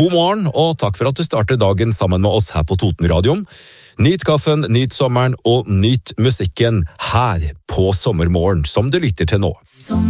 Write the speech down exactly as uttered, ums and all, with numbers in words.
God morgen, og takk for at du starter dagen sammen med oss her på Totenradioen. Nyt kaffen, nyt sommeren og nyt musikken her på Sommermorgen, som du lytter til nå.